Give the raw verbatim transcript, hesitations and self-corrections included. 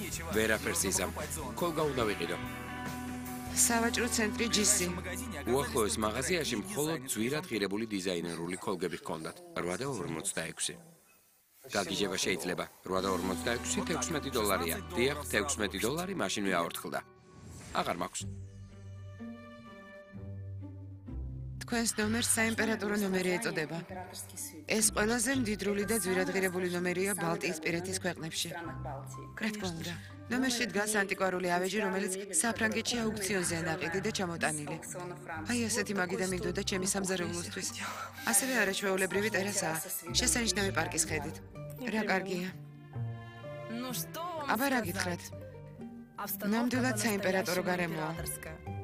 ვერაფერს იზამ. ქოლგა უნდა ვიყიდო. სავაჭრო ცენტრი ჯისი. უახლოეს მაღაზიაში მხოლოდ ძვირად ღირებული დიზაინერული ქოლგები ჰქონდათ. რვა და ორმოცდაექვსი. გაგიჟება შეიძლება. რვა და ორმოცდაექვსი თექვსმეტი დოლარია. დიახ, თექვსმეტი დოლარი მაშინვე აორთქლდა. აღარ მაქვს. თქვენს ნომერს საიმპერატორო ნომერი ეწოდება. ეს ყველაზე მდიდრული და ძვირადღირებული ნომერია ბალტიისპირეთის ქვეყნებში. რა თქმა უნდა, ნომერში დგას ანტიკვარული ავეჯი, რომელიც საფრანგეთში აუქციონზეა ნაყიდი და ჩამოტანილი. აი ასეთი მაგიდა მინდოდა ჩემი სამზარეულოსთვის. ასევე არაჩვეულებრივი ტერასაა, შესანიშნავი პარკის ხედით. რა კარგია. აბა რა გითხრათ? ნამდვილად საიმპერატორო გარემოა.